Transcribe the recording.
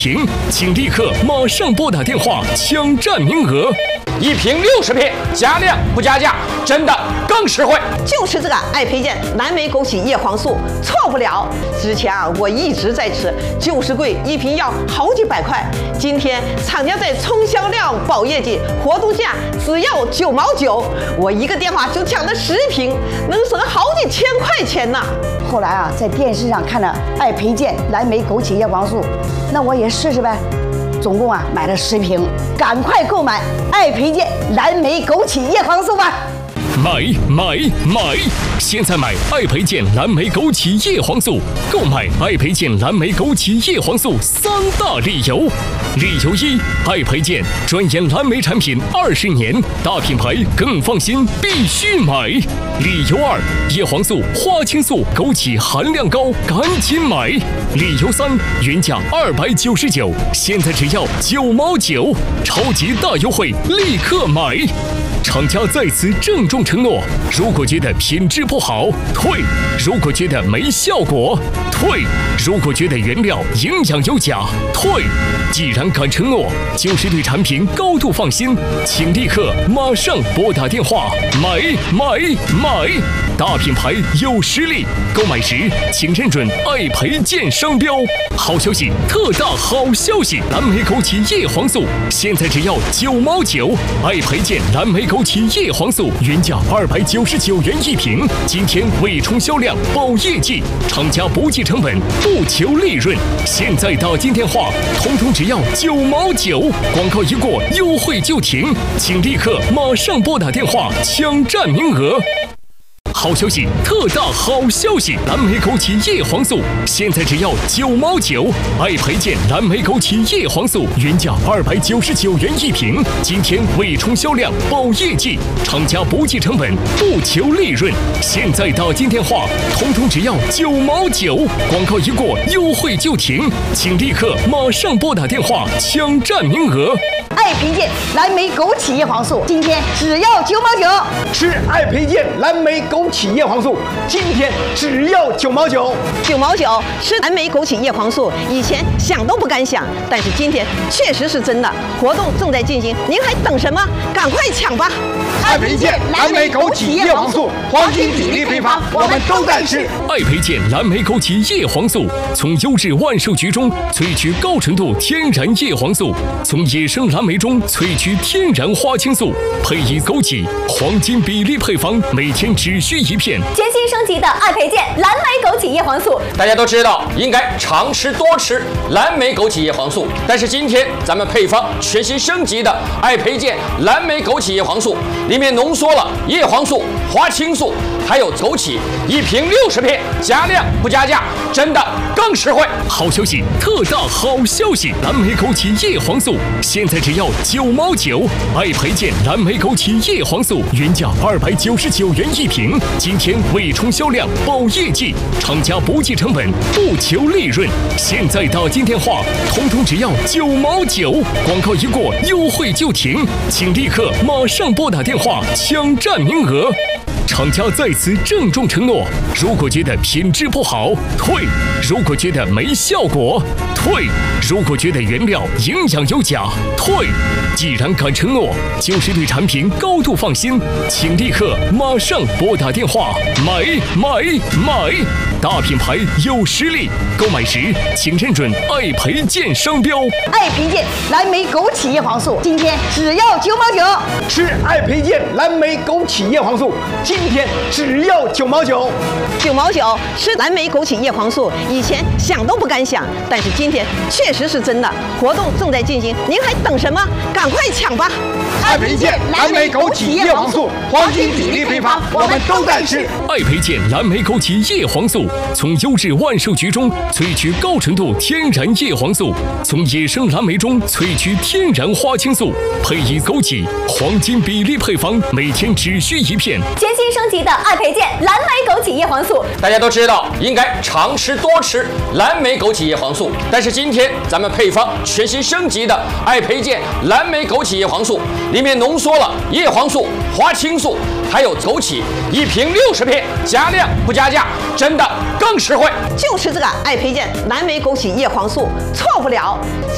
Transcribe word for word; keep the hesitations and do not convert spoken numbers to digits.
停，请立刻马上拨打电话抢占名额。 一瓶六十片，加量不加价，真的更实惠。 就是这个爱培健蓝莓枸杞叶黄素，错不了。之前啊，我一直在吃，就是贵，一瓶要好几百块。今天厂家在冲销量保业绩，活动价只要九毛九，我一个电话就抢了十瓶，能省好几千块钱呢。 后来啊，在电视上看了爱培健蓝莓枸杞叶黄素，那我也试试呗。总共啊买了十瓶，赶快购买爱培健蓝莓枸杞叶黄素吧！ 买买买！现在买爱培健蓝莓枸杞叶黄素，购买爱培健蓝莓枸杞叶黄素三大理由。理由一：爱培健专研蓝莓产品二十年，大品牌更放心，必须买。理由二：叶黄素、花青素、枸杞含量高，赶紧买。理由三：原价二百九十九，现在只要九毛九，超级大优惠，立刻买！厂家在此郑重承诺：如果觉得品质不好，退；如果觉得没效果，退；如果觉得原料营养有假，退。既然敢承诺，就是对产品高度放心，请立刻马上拨打电话买买买！大品牌有实力，购买时请认准爱培健商标。好消息，特大好消息！蓝莓枸杞叶黄素现在只要九毛九，爱培健蓝莓枸杞叶黄素原价二百九十九元一瓶，今天为冲销量保业绩，厂家不计成本，不求利润。现在打进电话，通通只要九毛九，广告一过，优惠就停，请立刻马上拨打电话抢占名额。好消息，特大好消息！蓝莓枸杞叶黄素现在只要九毛九，爱培健蓝莓枸杞叶黄素原价二百九十九元一瓶，今天为冲销量保业绩，厂家不计成本，不求利润。现在打进电话，通通只要九毛九，广告一过，优惠就停，请立刻马上拨打电话抢占名额。 爱培健蓝莓枸杞叶黄素，今天只要九毛九。 吃爱培健蓝莓枸杞叶黄素，今天只要九毛九。 九毛九吃蓝莓枸杞叶黄素，以前想都不敢想，但是今天确实是真的。活动正在进行，您还等什么？赶快抢吧！ 爱培健蓝莓枸杞叶黄素，黄金比例配方，我们都在吃。 爱培健蓝莓枸杞叶黄素从优质万寿菊中萃取高纯度天然叶黄素，从野生蓝莓中萃取天然花青素，配以枸杞，黄金比例配方，每天只需一片。 全新升级的爱培健蓝莓枸杞叶黄素， 大家都知道应该常吃多吃蓝莓枸杞叶黄素，但是今天咱们配方全新升级的爱培健蓝莓枸杞叶黄素，里面浓缩了叶黄素、花青素还有枸杞，一瓶六十片，加量不加价，真的更实惠。 好消息，特大好消息！蓝莓枸杞叶黄素现在只要九毛九，爱培健蓝莓枸杞叶黄素原价二百九十九元一瓶，今天为冲销量保业绩，厂家不计成本，不求利润。现在打进电话，通通只要九毛九，广告一过，优惠就停，请立刻马上拨打电话抢占名额。厂家在此郑重承诺：如果觉得品质不好，退；如果觉得没效果，退；如果觉得原料营养有假，退。既然敢承诺，就是对产品高度放心，请立刻马上拨打电话买买买！大品牌有实力，购买时请认准爱培健商标。 爱培健蓝莓枸杞叶黄素，今天只要九毛九。 吃爱培健蓝莓枸杞叶黄素，今天只要九毛九。 九毛九吃蓝莓枸杞叶黄素，以前想都不敢想，但是今天确实是真的。活动正在进行，您还等什么？赶快抢吧！ 爱培健蓝莓枸杞叶黄素，黄金比例配方，我们都在吃。 爱培健蓝莓枸杞叶黄素从优质万寿菊中萃取高纯度天然叶黄素，从野生蓝莓中萃取天然花青素，配以枸杞，黄金比例配方，每天只需一片。 全新升级的爱培健蓝莓枸杞叶黄素， 大家都知道应该常吃多吃蓝莓枸杞叶黄素，但是今天咱们配方全新升级的爱培健蓝莓枸杞叶黄素，里面浓缩了叶黄素、花青素还有枸杞，一瓶六十片，加量不加价，真的更实惠。 就吃这个爱培健蓝莓枸杞叶黄素，错不了。